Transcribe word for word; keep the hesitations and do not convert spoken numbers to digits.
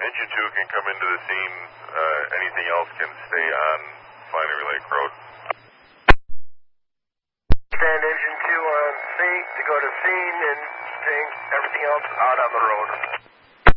Engine two can come into the scene. Uh, anything else can stay on Flannery Lake Road. Stand engine two on C to go to scene and thing, everything else out on the road.